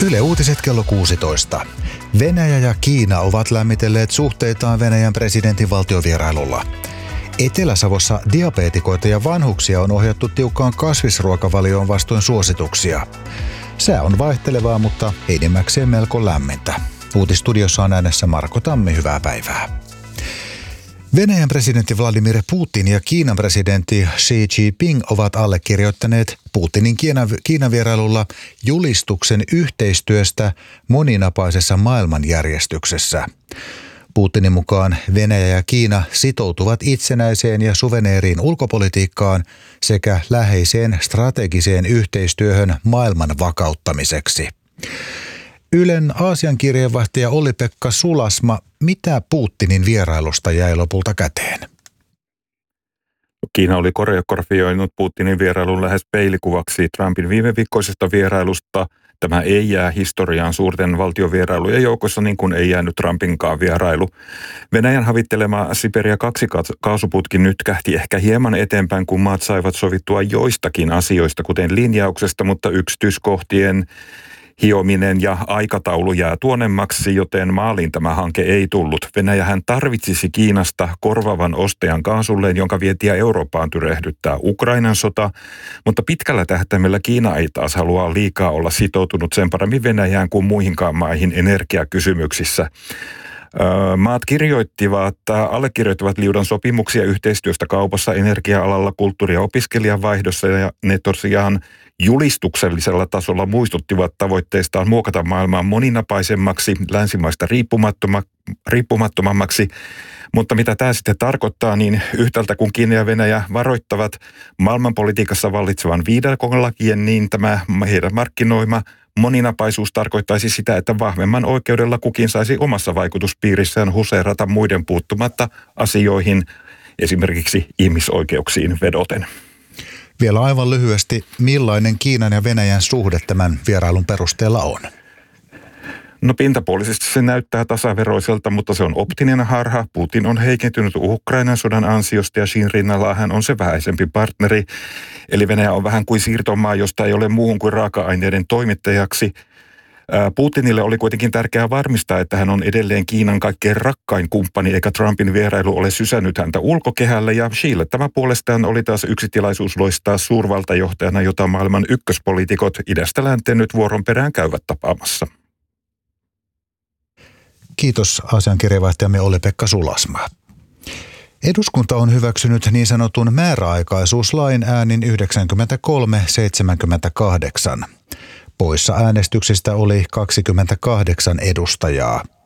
Yle Uutiset kello 16. Venäjä ja Kiina ovat lämmitelleet suhteitaan Venäjän presidentin valtiovierailulla. Etelä-Savossa diabeetikoita ja vanhuksia on ohjattu tiukkaan kasvisruokavalioon vastoin suosituksia. Sää on vaihtelevaa, mutta enimmäkseen melko lämmintä. Uutistudiossa on äänessä Marko Tammi, hyvää päivää. Venäjän presidentti Vladimir Putin ja Kiinan presidentti Xi Jinping ovat allekirjoittaneet Putinin Kiinan vierailulla julistuksen yhteistyöstä moninapaisessa maailmanjärjestyksessä. Putinin mukaan Venäjä ja Kiina sitoutuvat itsenäiseen ja suveneeriin ulkopolitiikkaan sekä läheiseen strategiseen yhteistyöhön maailman vakauttamiseksi. Ylen Aasian kirjeenvaihtaja Olli-Pekka Sulasma, mitä Putinin vierailusta jäi lopulta käteen? Kiina oli koreografioinut Putinin vierailun lähes peilikuvaksi Trumpin viime viikkoisesta vierailusta. Tämä ei jää historiaan suurten valtiovierailujen joukossa, niin kuin ei jäänyt Trumpinkaan vierailu. Venäjän havittelema Siberia 2 kaasuputki nytkähti ehkä hieman eteenpäin, kun maat saivat sovittua joistakin asioista, kuten linjauksesta, mutta yksityiskohtien hiominen ja aikataulu jää tuonemmaksi, joten maaliin tämä hanke ei tullut. Venäjähän tarvitsisi Kiinasta korvaavan ostajan kaasulleen, jonka vientiä Eurooppaan tyrehdyttää Ukrainan sota, mutta pitkällä tähtäimellä Kiina ei taas halua liikaa olla sitoutunut sen paremmin Venäjään kuin muihinkaan maihin energiakysymyksissä. Maat allekirjoittivat liudan sopimuksia yhteistyöstä kaupassa, energia-alalla, kulttuuri- ja opiskelijavaihdossa, ja ne tosiaan julistuksellisella tasolla muistuttivat tavoitteistaan muokata maailmaa moninapaisemmaksi, länsimaista riippumattomammaksi. Mutta mitä tämä sitten tarkoittaa, niin yhtäältä kun Kiina ja Venäjä varoittavat maailmanpolitiikassa vallitsevan viidakon-lakien, niin tämä heidän markkinoima moninapaisuus tarkoittaisi sitä, että vahvemman oikeudella kukin saisi omassa vaikutuspiirissään huseerata muiden puuttumatta asioihin, esimerkiksi ihmisoikeuksiin vedoten. Vielä aivan lyhyesti, millainen Kiinan ja Venäjän suhde tämän vierailun perusteella on? No pintapuolisesti se näyttää tasaveroiselta, mutta se on optinen harha. Putin on heikentynyt Ukrainan sodan ansiosta ja Xin rinnalla hän on se vähäisempi partneri. Eli Venäjä on vähän kuin siirtomaa, josta ei ole muuhun kuin raaka-aineiden toimittajaksi. Putinille oli kuitenkin tärkeää varmistaa, että hän on edelleen Kiinan kaikkein rakkain kumppani, eikä Trumpin vierailu ole sysännyt häntä ulkokehälle. Ja Xille tämä puolestaan oli taas yksi tilaisuus loistaa suurvaltajohtajana, jota maailman ykköspoliitikot idästä länteen nyt vuoron perään käyvät tapaamassa. Kiitos Aasian kirjeenvaihtajamme Olli-Pekka Sulasma. Eduskunta on hyväksynyt niin sanotun määräaikaisuuslain äänin 93-78. Poissa äänestyksistä oli 28 edustajaa.